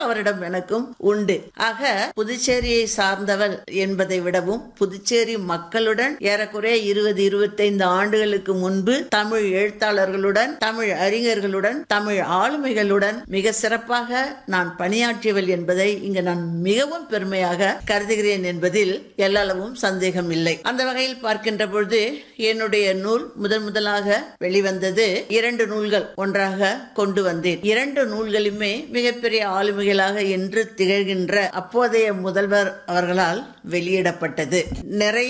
அவரிடம் எனக்கும் உண்டு. ஆக புதுச்சேரியை சார்ந்தவள் என்பதை விடவும் புதுச்சேரி மக்களுடன் ஏறக்குறைய 20-25 ஆண்டுகளுக்கு முன்பு தமிழ் எழுத்தாளர்களுடன், தமிழ் அறிஞர்களுடன், தமிழ் ஆளுமைகளுடன் மிக சிறப்பாக நான் பணியாற்றியவள் என்பதை இங்கு நான் மிகவும் பெருமையாக கருதுகிறேன் என்பதில் எல்லளவும் சந்தேகம் இல்லை. அந்த வகையில் பார்க்கின்ற பொழுது என்னுடைய நூல் முதலாக வெளிவந்தது 2 நூல்கள் ஒன்றாக கொண்டு வந்தேன். 2 நூல்களுமே மிகப்பெரிய ஆளுமைகளாக என்று திகழ்கின்ற அப்போதைய முதல்வர் அவர்களால் வெளியிடப்பட்டது. நிறைய